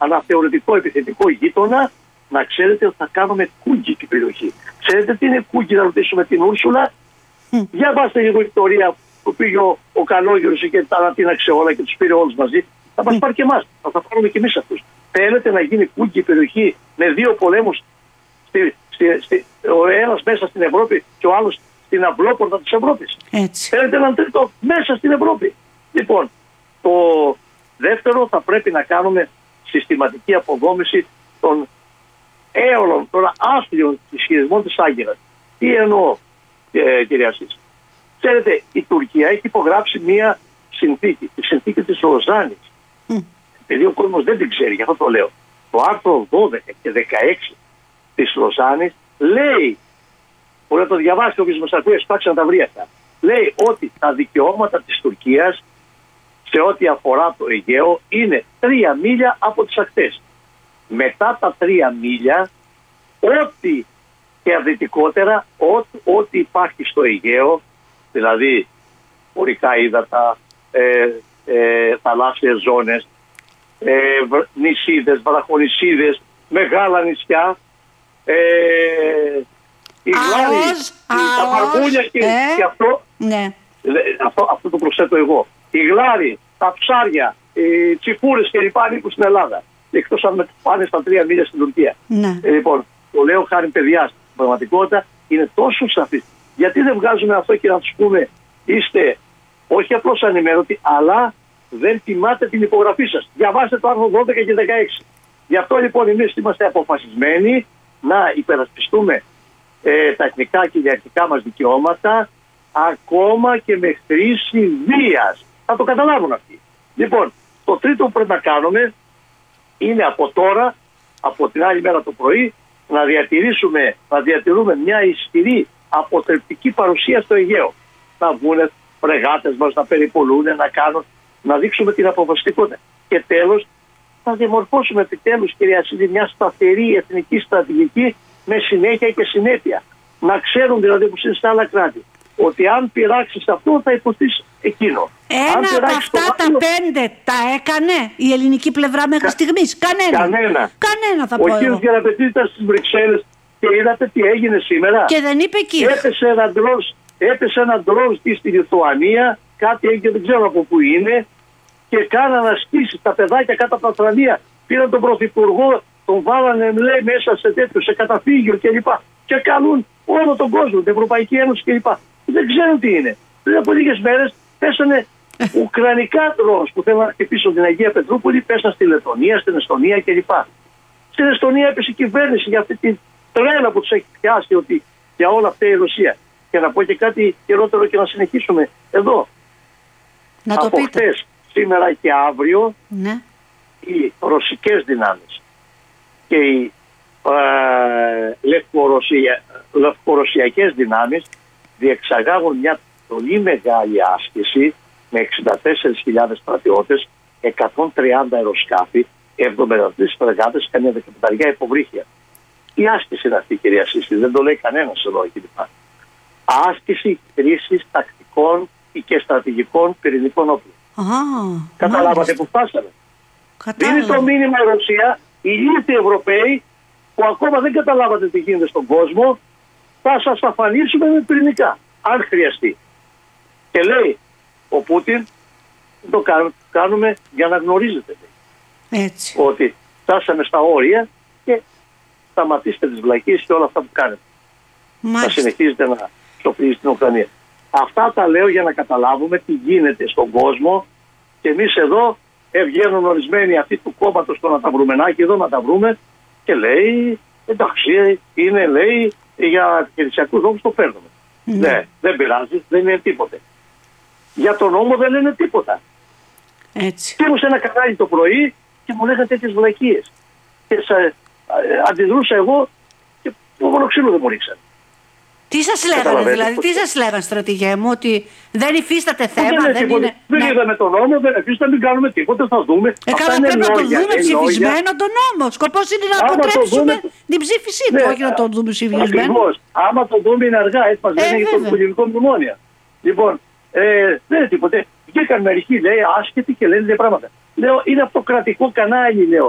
αναθεωρητικό επιθετικό γείτονα, να ξέρετε ότι θα κάνουμε κούγκι την περιοχή. Ξέρετε τι είναι κούγκι, να ρωτήσουμε την Ούρσουλα. Για βάστε λίγο η ιστορία που πήγε ο Καλόγερος και τα ανατείναξε όλα και τους πήρε όλους μαζί. Θα μας πάρει και εμάς. Θα τα πάρουμε και εμείς αυτούς. Θέλετε να γίνει κούγκι η περιοχή με δύο πολέμους, ο ένας μέσα στην Ευρώπη και ο άλλος στην αυλόπορτα της Ευρώπης? Θέλετε έναν τρίτο μέσα στην Ευρώπη? Λοιπόν, το δεύτερο, θα πρέπει να κάνουμε συστηματική αποδόμηση των έολων, των άθλιων ισχυρισμών της Άγκυρας. Τι εννοώ, κυρία Σύση? Ξέρετε, η Τουρκία έχει υπογράψει μία συνθήκη, τη συνθήκη της Λοζάνης. Επειδή ο κόσμος δεν την ξέρει, γι' αυτό το λέω. Το άρθρο 12 και 16 της Λοζάνης λέει, μπορεί να το διαβάσει όποιος μας ακούει, σπάξει να τα βρει αυτά. Λέει ότι τα δικαιώματα της Τουρκίας σε ό,τι αφορά το Αιγαίο είναι 3 μίλια από τις ακτές. Μετά τα 3 μίλια, ό,τι και δυτικότερα, ό,τι υπάρχει στο Αιγαίο, δηλαδή ορικά ύδατα, θαλάσσιες ζώνες, νησίδες, βραχονησίδες, μεγάλα νησιά, οι γλάροι, τα μαρμούνια και αυτό, ναι. Αυτό το προσθέτω εγώ. Οι γλάροι, τα ψάρια, οι τσιφούρες κλπ. Ανήκουν στην Ελλάδα. Εκτός αν πάνε στα 3 μίλια στην Τουρκία. Ναι. Λοιπόν, το λέω χάρη παιδιά. Στην πραγματικότητα είναι τόσο σαφή. Γιατί δεν βγάζουμε αυτό και να τους πούμε, είστε όχι απλώς ανημέρωτοι, αλλά δεν τιμάτε την υπογραφή σας? Διαβάστε το άρθρο 12 και 16. Γι' αυτό λοιπόν εμείς είμαστε αποφασισμένοι να υπερασπιστούμε τα εθνικά και κυριαρχικά μας δικαιώματα, ακόμα και με χρήση βίας. Θα το καταλάβουν αυτοί. Λοιπόν, το τρίτο που πρέπει να κάνουμε είναι από τώρα, από την άλλη μέρα το πρωί, να διατηρούμε μια ισχυρή αποτρεπτική παρουσία στο Αιγαίο. Να βγουν φρεγάτες μας, να περιπολούν, να δείξουμε την αποφασιστικότητα. Και τέλος, θα διαμορφώσουμε επιτέλους, κυρία Σύση, μια σταθερή εθνική στρατηγική με συνέχεια και συνέπεια. Να ξέρουν δηλαδή που είναι στα άλλα κράτη, ότι αν πειράξεις αυτό θα υποστείς εκείνο. Ένα από αυτά τα 5 τα έκανε η ελληνική πλευρά μέχρι στιγμής? Κανένα θα πω. Ο κύριος Γεραπετής ήταν στις Βρυξέλλες και είδατε τι έγινε σήμερα? Και δεν είπε εκεί. Έπεσε ένα ντρόν στη Λιθουανία, κάτι έγινε, δεν ξέρω από πού είναι, και κάναν ασκήσεις τα παιδάκια κάτω από τα τρανία. Πήραν τον πρωθυπουργό, τον βάλανε, λέει, μέσα σε καταφύγιο κλπ. Και καλούν όλο τον κόσμο, την Ευρωπαϊκή Ένωση κλπ. Δεν ξέρουν τι είναι. Πριν από λίγες μέρες πέσανε ουκρανικά ντρόνς που θέλουν να χτυπήσουν την Αγία Πετρούπολη, πέσαν στη Λετωνία, στην Εστονία κλπ. Στην Εστονία έπεσε η κυβέρνηση για αυτή την τρέλα που τους έχει πιάσει, ότι για όλα αυτά η Ρωσία. Και να πω και κάτι χειρότερο και να συνεχίσουμε εδώ. Από χθες, σήμερα και αύριο, ναι, οι ρωσικές δυνάμεις και οι λευκορωσιακές δυνάμεις διεξαγάγουν μια πολύ μεγάλη άσκηση με 64.000 στρατιώτες, 130 αεροσκάφη, 73 φρεγάτες, καμιά 15 υποβρύχια. Η άσκηση είναι αυτή, κυρία Σύση, δεν το λέει κανένας εδώ κλπ. Άσκηση χρήσης τακτικών και στρατηγικών πυρηνικών όπλων. Καταλάβατε που φτάσαμε? Δίνει το μήνυμα η Ρωσία, οι ίδιοι Ευρωπαίοι που ακόμα δεν καταλάβατε τι γίνεται στον κόσμο, θα σας αφανίσουμε με πυρηνικά, αν χρειαστεί. Και λέει ο Πούτιν, το κάνουμε για να γνωρίζετε, έτσι, ότι φτάσαμε στα όρια και σταματήστε τις βλακίες και όλα αυτά που κάνετε. Θα συνεχίζετε να σοφρίζετε την Ουκρανία. Αυτά τα λέω για να καταλάβουμε τι γίνεται στον κόσμο, και εμείς εδώ βγαίνουν ορισμένοι αυτοί του κόμματος το να τα βρουμενάκι εδώ να τα βρούμε και λέει, εντάξει, είναι, λέει, για εκκλησιακούς λόγους το παίρνουμε. Ναι, δεν πειράζει, δεν είναι τίποτε. Για τον νόμο δεν λένε τίποτα. Έτσι. Και ήμουν σε ένα κανάλι το πρωί και μου λέγανε τέτοιες βλακίες. Και αντιδρούσα εγώ και το μονοξύλο δεν μου ρίξανε. Τι σας λέγανε δηλαδή, τι σας λέγανε, στρατηγέ μου, ότι δεν υφίσταται θέμα, δεν είδαμε τον νόμο, δεν υφίσταται, μην κάνουμε τίποτα, θα δούμε. Καλά, πρέπει να το δούμε ψηφισμένο τον νόμο. Σκοπός είναι να αποτρέψουμε την ψήφισή του, όχι να το δούμε ψηφισμένο. Ακριβώς. Άμα το δούμε είναι αργά, έτσι μας λένε για το πολιτικό μνημόνιο. Λοιπόν, δεν είναι τίποτε. Βγήκαν μερικοί, λέει, άσχετοι και λένε πράγματα. Λέω, είναι από το κρατικό κανάλι, λέω.